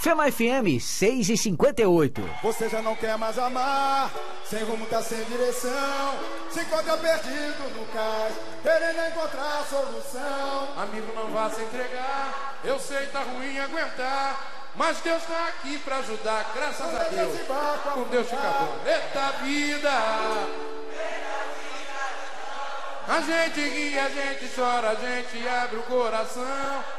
Fema FM 6h58. Você já não quer mais amar, sem rumo tá sem direção, se encontra perdido no cais, querendo encontrar a solução. Amigo, não vá se entregar, eu sei tá ruim aguentar, mas Deus tá aqui pra ajudar, graças a Deus. Com Deus fica bom. Eita vida! A gente ri, a gente chora, a gente abre o coração.